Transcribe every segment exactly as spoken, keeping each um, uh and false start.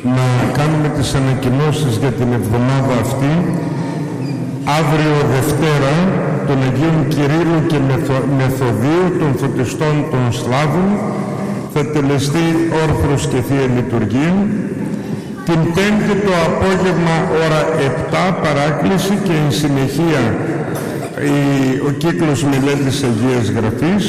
να κάνουμε τις ανακοινώσεις για την εβδομάδα αυτή. Αύριο Δευτέρα, των Αγίων Κυρίλλου και Μεθο- Μεθοδίου των Φωτιστών των Σλάβων, θα τελεστεί όρθρος και Θεία Λειτουργία. Την Πέμπτη το απόγευμα ώρα επτά παράκληση και εν συνεχεία η, ο κύκλος μελέτης Αγίας Γραφής.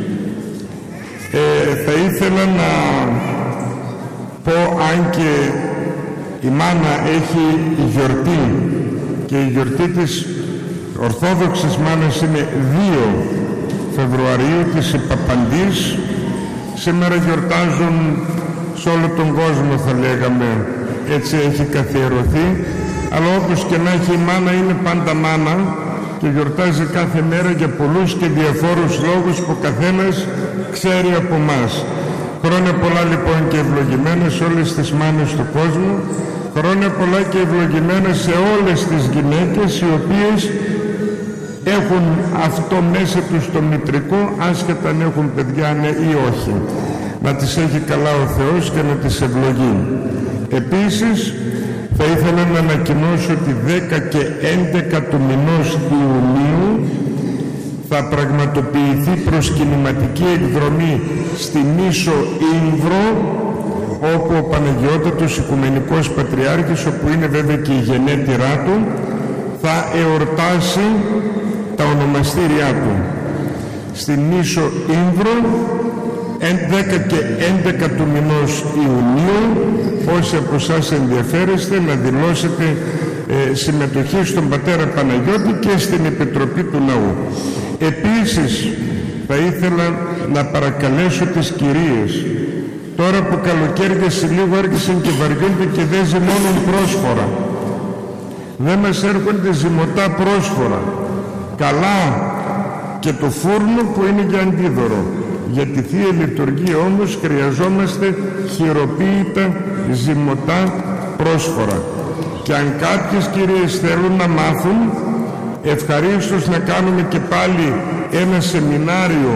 Ε, θα ήθελα να πω, αν και η μάνα έχει γιορτή και η γιορτή της Ορθόδοξης μάνας είναι δύο Φεβρουαρίου, της Παπαντής. Σήμερα γιορτάζουν σε όλο τον κόσμο, θα λέγαμε, έτσι έχει καθιερωθεί, αλλά όπως και να έχει, η μάνα είναι πάντα μάνα και γιορτάζει κάθε μέρα για πολλούς και διαφόρους λόγους που ο καθένας ξέρει από μας. Χρόνια πολλά λοιπόν και ευλογημένες σε όλες τις μάνες του κόσμου, χρόνια πολλά και ευλογημένες σε όλες τις γυναίκες οι οποίες έχουν αυτό μέσα τους το μητρικό, άσχετα αν έχουν παιδιά ναι ή όχι. Να τις έχει καλά ο Θεός και να τις ευλογεί. Επίσης, θα ήθελα να ανακοινώσω ότι δέκα και έντεκα του μηνός Ιουνίου θα πραγματοποιηθεί προσκυνηματική εκδρομή στη Νήσο Ήμβρο, όπου ο Παναγιώτατος Οικουμενικός Πατριάρχης, όπου είναι βέβαια και η γενέτειρά του, θα εορτάσει τα ονομαστήριά του. Στη Νήσο Ήμβρο, δέκα και έντεκα του μηνός Ιουνίου, όσοι από εσάς ενδιαφέρεστε να δηλώσετε ε, συμμετοχή στον Πατέρα Παναγιώτη και στην Επιτροπή του Λαού. Επίσης, θα ήθελα να παρακαλέσω τις κυρίες, τώρα που καλοκαίριασε λίγο, άρχισαν και βαριούνται και δεν ζυμώνουν πρόσφορα. Δεν μας έρχονται ζυμωτά πρόσφορα. Καλά και το φούρνο που είναι για αντίδωρο. Για τη Θεία Λειτουργία όμως χρειαζόμαστε χειροποίητα ζυμωτά πρόσφορα. Και αν κάποιες κυρίες θέλουν να μάθουν, ευχαρίστως να κάνουμε και πάλι ένα σεμινάριο,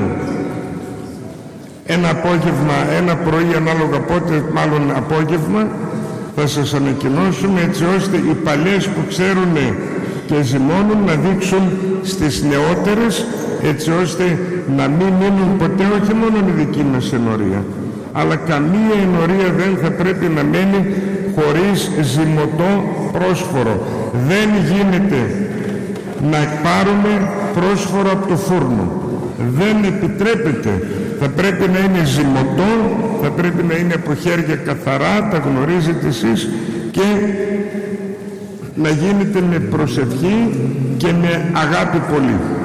ένα απόγευμα, ένα πρωί, ανάλογα πότε, μάλλον απόγευμα, θα σας ανακοινώσουμε, έτσι ώστε οι παλιές που ξέρουν και ζυμώνουν να δείξουν στις νεότερες, έτσι ώστε να μην μείνουν ποτέ, όχι μόνο η δική μας ενορία, αλλά καμία ενορία δεν θα πρέπει να μένει χωρίς ζυμωτό πρόσφορο. Δεν γίνεται να πάρουμε πρόσφορο από το φούρνο. Δεν επιτρέπεται. Θα πρέπει να είναι ζυμωτό, θα πρέπει να είναι από χέρια καθαρά, τα γνωρίζετε εσείς, και να γίνεται με προσευχή και με αγάπη πολύ.